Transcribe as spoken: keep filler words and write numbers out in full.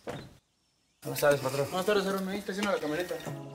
Buenas tardes, patrón. Buenas tardes, Aaron. Me está haciendo la camioneta.